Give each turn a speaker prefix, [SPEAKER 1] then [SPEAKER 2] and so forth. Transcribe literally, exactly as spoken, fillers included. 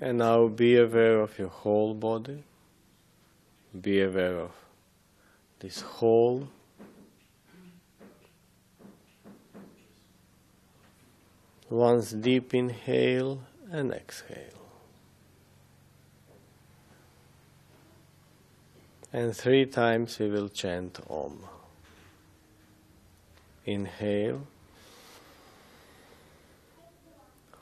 [SPEAKER 1] And now be aware of your whole body. Be aware of this whole once deep inhale and exhale. And three times we will chant Om. Inhale.